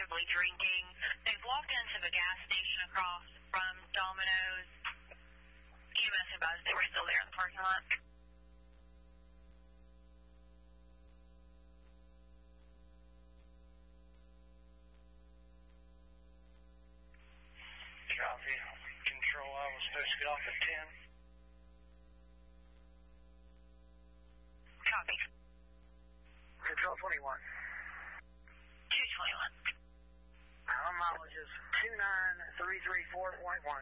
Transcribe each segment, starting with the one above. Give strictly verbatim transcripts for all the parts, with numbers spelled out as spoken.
understandably drinking. They've walked into the gas station across from Domino's. E M S advised they were still there in the parking lot. Copy. Control, I was supposed to get off at ten. Copy. Control twenty-one. two twenty-one. Our mileage is two nine three three four point one.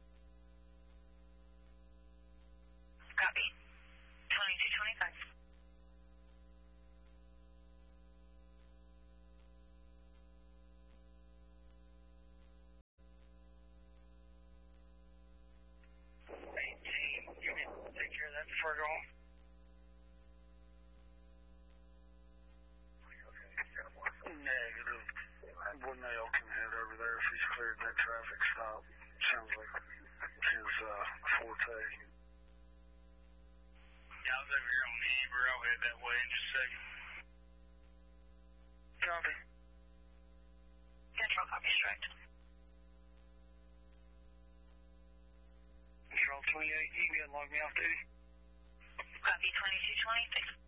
Copy. twenty-two twenty-five. eighteen. You can take care of that before I go home. Negative. Woodnail can head over there if he's cleared that traffic stop. Sounds like his uh, forte. Yeah, I was over here on Heber. I'll head that way in just a second. Copy. Control copy straight. Control twenty-eight, you can go and log me off duty. Copy twenty-two twenty-six.